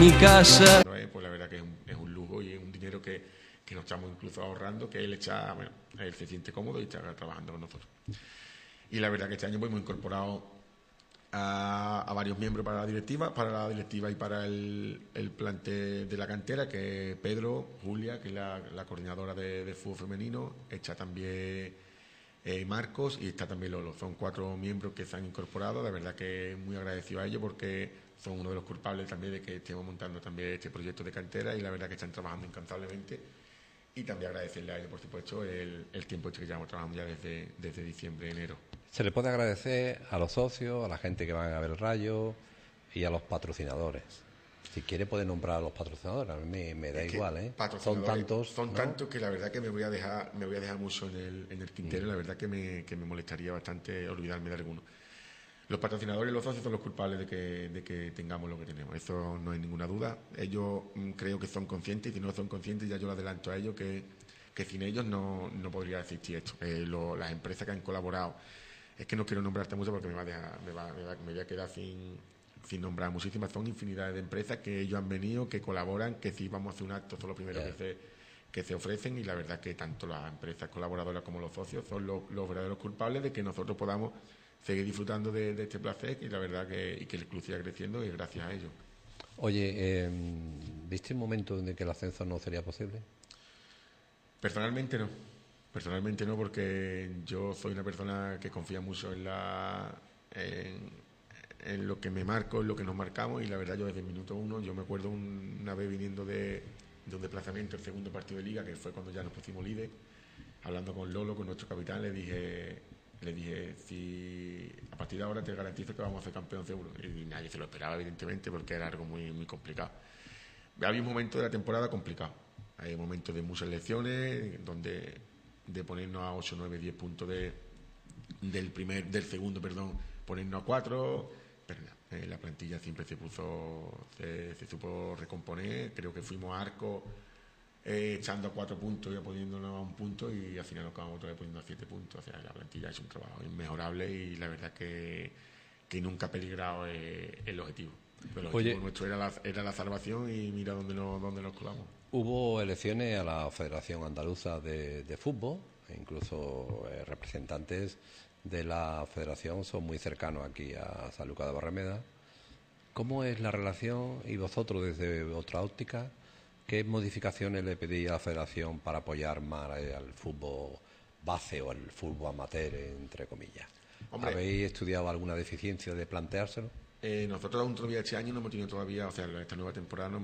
mi casa. Pues la verdad que es un lujo y es un dinero que nos estamos incluso ahorrando, que él él se siente cómodo y está trabajando con nosotros. Y la verdad que este año pues, hemos incorporado a varios miembros para la directiva y para el plantel de la cantera, que es Pedro, Julia, que es la coordinadora de fútbol femenino, está también Marcos y está también Lolo. Son 4 miembros que se han incorporado. La verdad que muy agradecido a ellos porque son uno de los culpables también de que estemos montando también este proyecto de cantera y la verdad que están trabajando incansablemente. Y también agradecerle a ellos, por supuesto, el tiempo que llevamos trabajando ya desde diciembre, enero. Se le puede agradecer a los socios, a la gente que van a ver el Rayo y a los patrocinadores. Si quiere puede nombrar a los patrocinadores, a mí me da igual, ¿eh? Son tantos, ¿no? Tantos que la verdad que me voy a dejar mucho en el tintero. La verdad que me molestaría bastante olvidarme de alguno. Los patrocinadores y los socios son los culpables de que tengamos lo que tenemos. Eso no hay ninguna duda. Ellos creo que son conscientes y si no son conscientes ya yo lo adelanto a ellos que sin ellos no podría existir esto. Las empresas que han colaborado, es que no quiero nombrarte mucho porque me voy a quedar sin nombrar muchísimas. Son infinidades de empresas que ellos han venido, que colaboran, que si vamos a hacer un acto son los primeros que se ofrecen y la verdad que tanto las empresas colaboradoras como los socios son los verdaderos culpables de que nosotros podamos seguir disfrutando de este placer y la verdad que el club siga creciendo y gracias a ellos. Oye, ¿viste un momento en que el ascenso no sería posible? Personalmente no, porque yo soy una persona que confía mucho en lo que me marco, en lo que nos marcamos y la verdad yo desde el minuto 1, yo me acuerdo una vez viniendo de un desplazamiento, el segundo partido de Liga, que fue cuando ya nos pusimos líder, hablando con Lolo, con nuestro capitán, le dije si a partir de ahora te garantizo que vamos a ser campeón seguro, y nadie se lo esperaba evidentemente porque era algo muy, muy complicado. Había un momento de la temporada complicado, hay momentos de muchas lecciones donde de ponernos a 8, 9, 10 puntos del segundo, ponernos a 4, pero la plantilla siempre se supo recomponer. Creo que fuimos a Arco echando a 4 puntos y poniéndonos a 1 punto y al final nos acabamos otra vez poniendo a 7 puntos. O sea, la plantilla ha hecho un trabajo inmejorable y la verdad que nunca ha peligrado el objetivo. El objetivo nuestro era la salvación y mira dónde nos colamos. Hubo elecciones a la Federación Andaluza de Fútbol, e incluso representantes de la federación son muy cercanos aquí a Sanlúcar de Barrameda. ¿Cómo es la relación y vosotros desde otra óptica, qué modificaciones le pedís a la federación para apoyar más al fútbol base o al fútbol amateur, entre comillas? Hombre, ¿habéis estudiado alguna deficiencia de planteárselo? Nosotros aún todavía este año no hemos tenido todavía, o sea, esta nueva temporada no